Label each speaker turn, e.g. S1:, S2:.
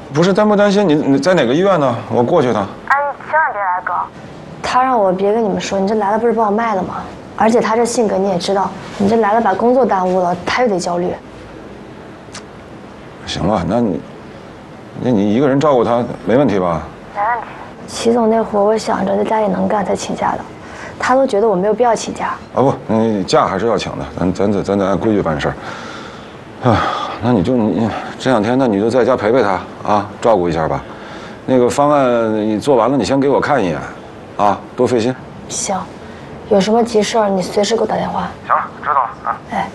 S1: 不是担不担心？你在哪个医院呢？我过去趟。
S2: 阿姨，千万别来，哥。他让我别跟你们说，你这来了不是帮我卖了吗？而且他这性格你也知道，你这来了把工作耽误了，他又得焦虑。
S1: 行吧，那你一个人照顾他没问题吧？
S2: 没问题。齐总那活我想着在家里能干才请假的，他都觉得我没有必要请假。
S1: 啊不，假还是要请的，咱得按规矩办事。啊，那你这2天，那你就在家陪陪他啊，照顾一下吧。那个方案你做完了，你先给我看一眼，啊，多费心。
S2: 行，有什么急事儿你随时给我打电话。
S1: 行了，知道了啊。
S2: 哎。